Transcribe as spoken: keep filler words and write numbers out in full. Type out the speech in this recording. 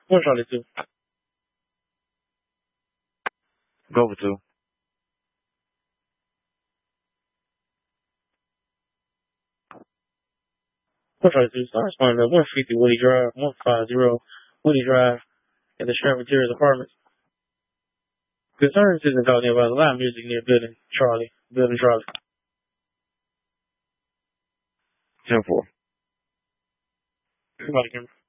One Charlie two. Go for two. One Charlie two. Start responding to one fifty Woody Drive, one fifty Woody Drive, in the Shrimp Materials Apartments. Concerns isn't talking about loud music near building Charlie. Building Charlie. ten four. Somebody can